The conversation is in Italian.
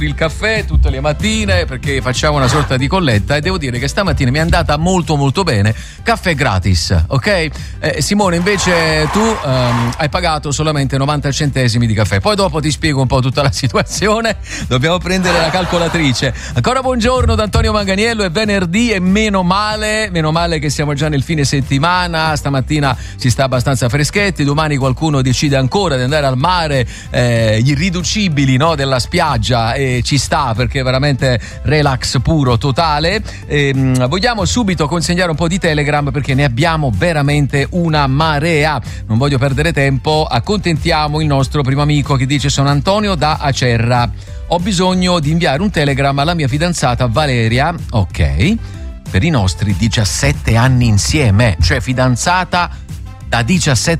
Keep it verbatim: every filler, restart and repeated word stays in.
il caffè tutte le mattine perché facciamo una sorta di colletta e devo dire che stamattina mi è andata molto molto bene. Caffè gratis, ok? Eh, Simone, invece tu um, hai pagato solamente novanta centesimi di caffè. Poi dopo ti spiego un po' tutta la situazione. Dobbiamo prendere la calcolatrice. Ancora buongiorno da Antonio Manganiello, è venerdì e meno male, meno male che siamo già nel fine settimana. Stamattina si sta abbastanza freschetti, domani qualcuno decide ancora di andare al mare, eh, gli irriducibili, no, della spiaggia, e ci sta perché veramente relax puro totale. E, mh, vogliamo subito consegnare un po' di Telegram perché ne abbiamo veramente una marea. Non voglio perdere tempo, accontentiamo il nostro primo amico che dice: sono Antonio da Acerra, ho bisogno di inviare un Telegram alla mia fidanzata Valeria, ok, per i nostri diciassette anni insieme, cioè fidanzata da diciassette